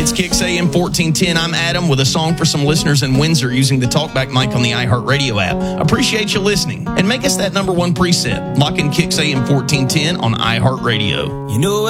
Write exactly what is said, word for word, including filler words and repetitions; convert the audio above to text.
It's Kicks A M fourteen ten. I'm Adam with a song for some listeners in Windsor using the TalkBack mic on the iHeartRadio app. Appreciate you listening. And make us that number one preset. Lock in Kicks A M fourteen ten on iHeartRadio. You know